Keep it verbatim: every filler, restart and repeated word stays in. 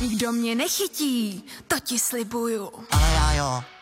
Nikdo mě nechytí, to ti slibuju. Ale já jo.